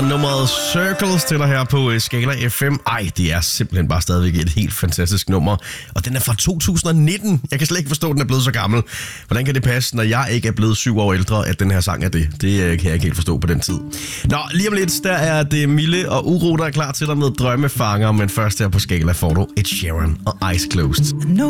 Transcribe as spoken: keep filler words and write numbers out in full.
Nummeret Circles til dig her på Skala F M. Ej, det er simpelthen bare stadigvæk et helt fantastisk nummer. Og den er fra to tusind nitten. Jeg kan slet ikke forstå, at den er blevet så gammel. Hvordan kan det passe, når jeg ikke er blevet syv år ældre, at den her sang er det? Det kan jeg ikke helt forstå på den tid. Nå, lige om lidt, der er det Mille og Uro, der er klar til dig med drømmefanger. Men først her på Skala får du Ed Sheeran og Eyes Closed.